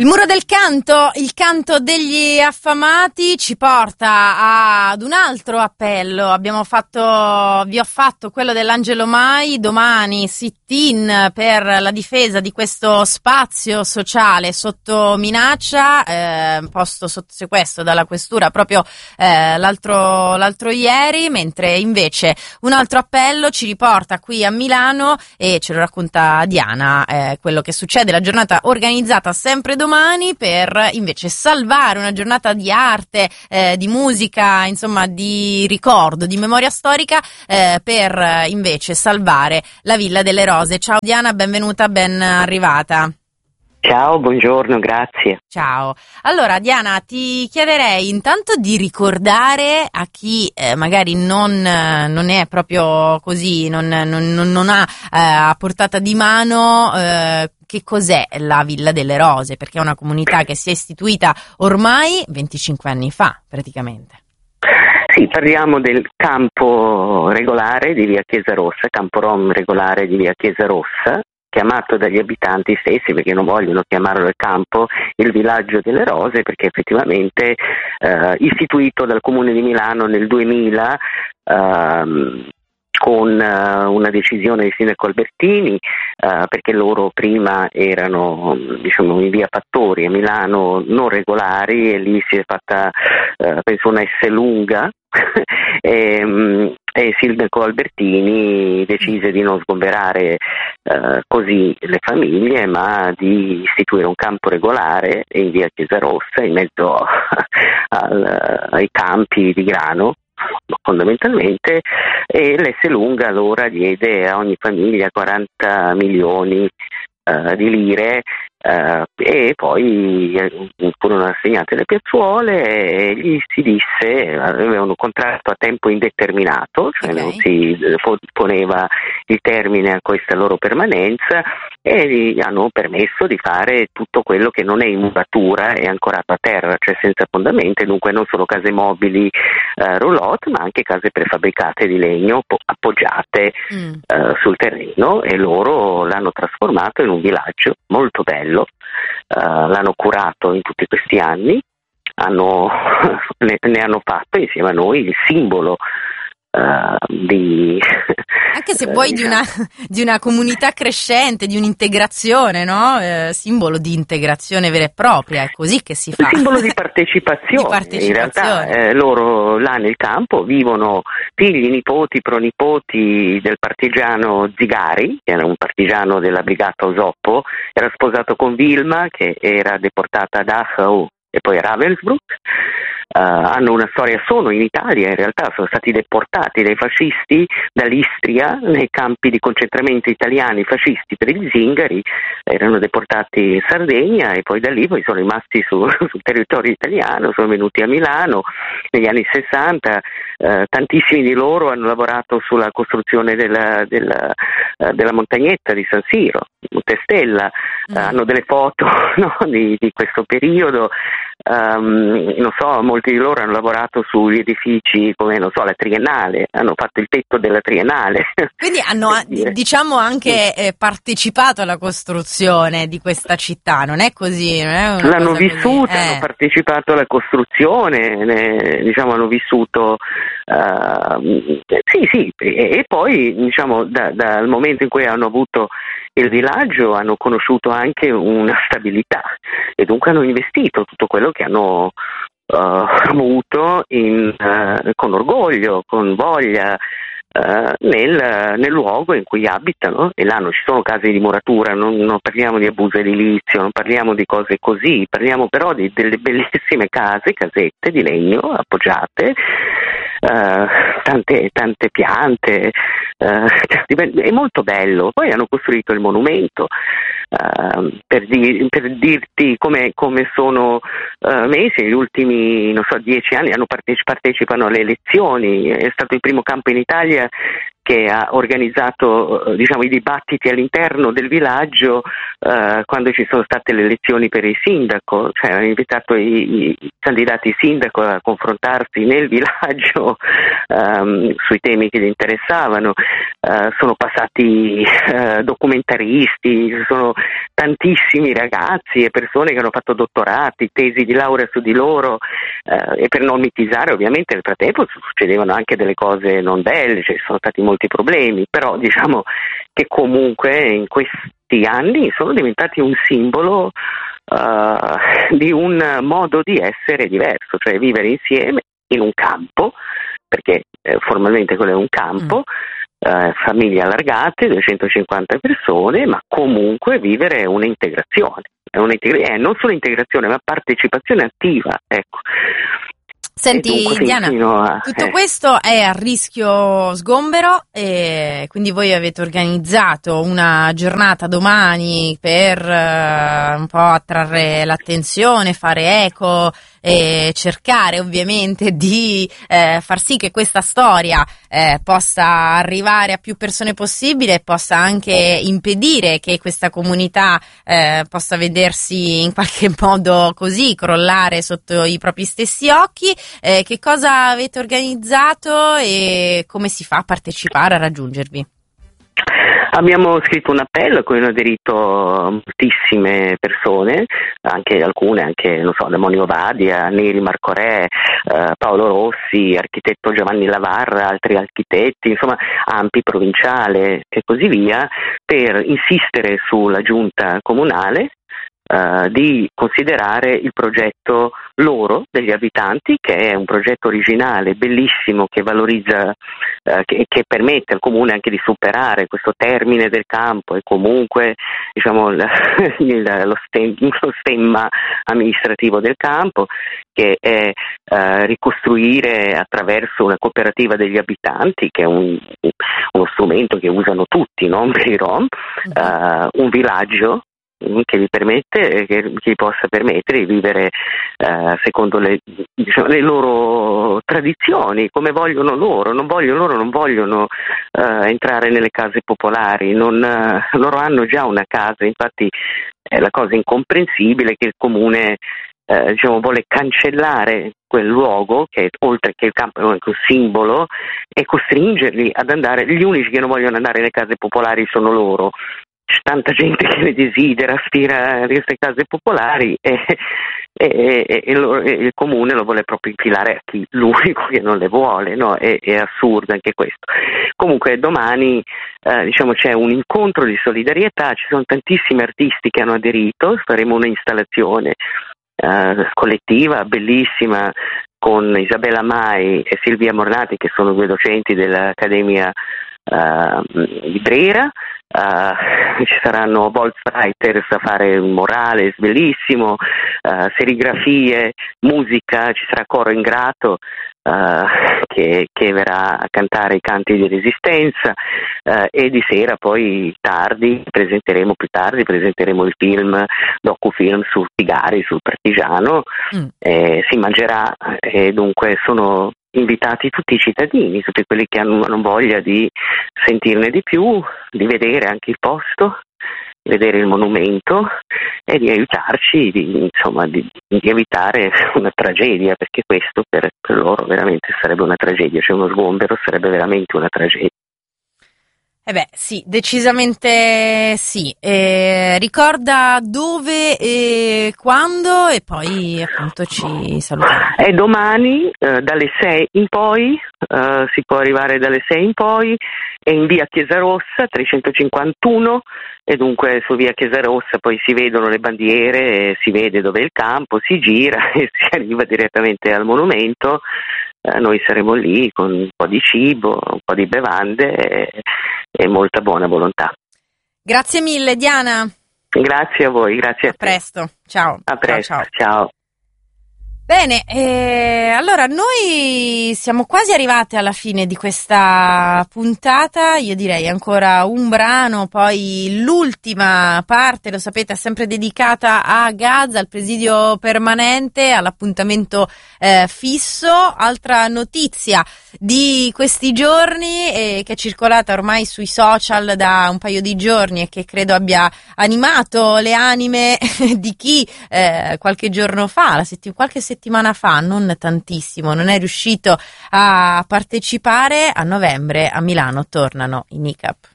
Il muro del canto, il canto degli affamati, ci porta ad un altro appello. Vi ho fatto quello dell'Angelo Mai, domani sit-in per la difesa di questo spazio sociale sotto minaccia, posto sotto sequestro dalla questura proprio l'altro ieri, mentre invece un altro appello ci riporta qui a Milano e ce lo racconta Diana, quello che succede, la giornata organizzata sempre domani per invece salvare una giornata di arte, di musica, insomma di ricordo, di memoria storica, per invece salvare la Villa delle Rose. Ciao Diana, benvenuta, ben arrivata. Ciao, buongiorno, grazie. Ciao. Allora Diana, ti chiederei intanto di ricordare a chi magari non è proprio così, non ha a portata di mano che cos'è la Villa delle Rose, perché è una comunità che si è istituita ormai 25 anni fa praticamente. Sì, parliamo del campo regolare di via Chiesa Rossa, campo rom regolare di via Chiesa Rossa, chiamato dagli abitanti stessi, perché non vogliono chiamarlo il campo, il villaggio delle Rose, perché effettivamente istituito dal Comune di Milano nel 2000 con una decisione del sindaco Albertini, perché loro prima erano in via Fattori a Milano non regolari e lì si è fatta penso una S lunga e il sindaco Albertini decise di non sgomberare così le famiglie, ma di istituire un campo regolare in via Chiesa Rossa in mezzo ai campi di grano fondamentalmente, e l'S lunga allora diede a ogni famiglia 40 milioni di lire e poi furono assegnate le piazzuole e gli si disse, avevano un contratto a tempo indeterminato, cioè Okay. non si poneva il termine a questa loro permanenza, e gli hanno permesso di fare tutto quello che non è in muratura, è ancorato a terra, cioè senza fondamenti, dunque non solo case mobili roulotte, ma anche case prefabbricate di legno appoggiate sul terreno, e loro l'hanno trasformato in un villaggio molto bello, l'hanno curato in tutti questi anni, ne hanno fatto insieme a noi il simbolo di Anche se vuoi di una comunità crescente, di un'integrazione, no? Simbolo di integrazione vera e propria, è così che si fa. Simbolo di partecipazione. In realtà loro là nel campo vivono figli, nipoti, pronipoti del partigiano Zigari, che era un partigiano della brigata Osoppo, era sposato con Vilma, che era deportata a Dachau e poi a Ravensbrück. Hanno una storia, sono in Italia, in realtà sono stati deportati dai fascisti dall'Istria nei campi di concentramento italiani fascisti per gli zingari, erano deportati in Sardegna e poi da lì sono rimasti sul territorio italiano, sono venuti a Milano negli anni 60, tantissimi di loro hanno lavorato sulla costruzione della montagnetta di San Siro, Montestella, hanno delle foto no, di questo periodo. Non so, molti di loro hanno lavorato sugli edifici come la Triennale, hanno fatto il tetto della Triennale. Quindi hanno diciamo anche partecipato alla costruzione di questa città, non è così? Non è una L'hanno cosa vissuta, così. hanno partecipato alla costruzione, hanno vissuto sì, e poi dal momento in cui hanno avuto il villaggio hanno conosciuto anche una stabilità e dunque hanno investito tutto quello che hanno avuto con orgoglio, con voglia nel luogo in cui abitano, e là non ci sono case di muratura, non parliamo di abuso edilizio, non parliamo di cose così, parliamo però delle bellissime casette di legno appoggiate, tante piante, è molto bello. Poi hanno costruito il monumento, per dirti come sono messi negli ultimi 10 anni, partecipano alle elezioni, è stato il primo campo in Italia che ha organizzato i dibattiti all'interno del villaggio quando ci sono state le elezioni per il sindaco, cioè ha invitato i candidati sindaco a confrontarsi nel villaggio sui temi che gli interessavano. Sono passati documentaristi, ci sono tantissimi ragazzi e persone che hanno fatto dottorati, tesi di laurea su di loro, e per non mitizzare ovviamente nel frattempo succedevano anche delle cose non belle, ci sono stati molti problemi, però diciamo che comunque in questi anni sono diventati un simbolo di un modo di essere diverso, cioè vivere insieme in un campo, perché formalmente quello è un campo, famiglie allargate, 250 persone, ma comunque vivere un'integrazione, non solo integrazione ma partecipazione attiva, ecco. Senti Diana, tutto questo è a rischio sgombero, e quindi voi avete organizzato una giornata domani per un po' attrarre l'attenzione, fare eco e cercare ovviamente di far sì che questa storia possa arrivare a più persone possibile e possa anche impedire che questa comunità possa vedersi in qualche modo così crollare sotto i propri stessi occhi. Che cosa avete organizzato e come si fa a partecipare, a raggiungervi? Abbiamo scritto un appello a cui hanno aderito moltissime persone, alcune da Moni Ovadia, Neri Marco Re, Paolo Rossi, architetto Giovanni Lavarra, altri architetti, insomma ANPI provinciale e così via, per insistere sulla giunta comunale di considerare il progetto loro, degli abitanti, che è un progetto originale, bellissimo, che valorizza, che permette al comune anche di superare questo termine del campo e comunque lo stemma amministrativo del campo, che è ricostruire attraverso una cooperativa degli abitanti, che è uno strumento che usano tutti, non per i Rom, un villaggio che gli possa permettere di vivere secondo le loro tradizioni, come vogliono loro. Non vogliono entrare nelle case popolari, loro hanno già una casa, infatti è la cosa incomprensibile che il comune vuole cancellare quel luogo che oltre che il campo è anche un simbolo e costringerli ad andare. Gli unici che non vogliono andare nelle case popolari sono loro. C'è tanta gente che le desidera, aspira a queste case popolari e il comune lo vuole proprio infilare a chi l'unico che non le vuole, no? È assurdo anche questo. Comunque domani c'è un incontro di solidarietà, ci sono tantissimi artisti che hanno aderito, faremo un'installazione collettiva bellissima con Isabella Mai e Silvia Mornati, che sono due docenti dell'Accademia di Brera. Ci saranno Volkswriters a fare un murales bellissimo, serigrafie, musica, ci sarà coro ingrato che verrà a cantare i canti di resistenza, e di sera poi presenteremo il film, docufilm su Tigari, sul partigiano, si mangerà, e dunque sono invitati tutti i cittadini, tutti quelli che hanno voglia di sentirne di più, di vedere anche il posto, vedere il monumento e di aiutarci, di evitare una tragedia, perché questo per loro veramente sarebbe una tragedia, uno sgombero sarebbe veramente una tragedia. Sì, decisamente sì. Ricorda dove e quando e poi appunto ci salutiamo. È domani dalle 6 in poi, si può arrivare dalle 6 in poi, è in via Chiesa Rossa 351 e dunque su via Chiesa Rossa poi si vedono le bandiere, si vede dove è il campo, si gira e si arriva direttamente al monumento. Noi saremo lì con un po' di cibo, un po' di bevande e molta buona volontà. Grazie mille Diana. Grazie a voi, grazie a te. A presto, ciao. A presto, ciao. Ciao. Bene, allora noi siamo quasi arrivate alla fine di questa puntata, io direi ancora un brano, poi l'ultima parte, lo sapete, è sempre dedicata a Gaza, al presidio permanente, all'appuntamento fisso. Altra notizia di questi giorni che è circolata ormai sui social da un paio di giorni e che credo abbia animato le anime di chi qualche giorno fa, qualche settimana fa, non tantissimo, non è riuscito a partecipare. A novembre a Milano tornano i NICAP.